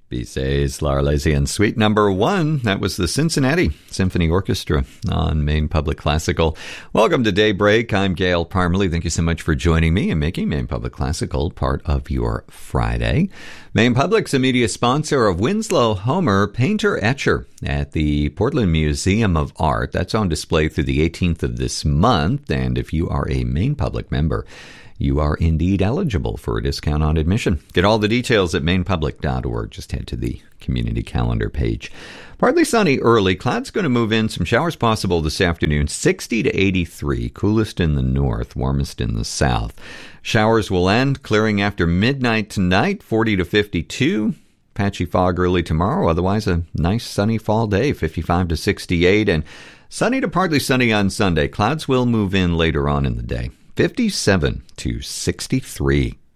Bizet's L'Arlésienne Suite number 1. That was the Cincinnati Symphony Orchestra on Maine Public Classical. Welcome to Daybreak. I'm Gail Parmalee. Thank you so much for joining me and making Maine Public Classical part of your Friday. Maine Public's a media sponsor of Winslow Homer Painter Etcher at the Portland Museum of Art. That's on display through the 18th of this month. And if you are a Maine Public member, you are indeed eligible for a discount on admission. Get all the details at mainepublic.org. Just head to the community calendar page. Partly sunny early. Clouds going to move in. Some showers possible this afternoon. 60 to 83. Coolest in the north, warmest in the south. Showers will end, clearing after midnight tonight. 40 to 52. Patchy fog early tomorrow. Otherwise, a nice sunny fall day. 55 to 68. And sunny to partly sunny on Sunday. Clouds will move in later on in the day. 57 to 63.